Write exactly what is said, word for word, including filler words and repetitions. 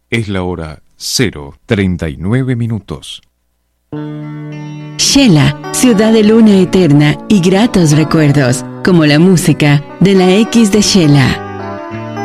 Es la hora cero treinta y nueve minutos. Shela, ciudad de luna eterna y gratos recuerdos, como la música de la X de Shela.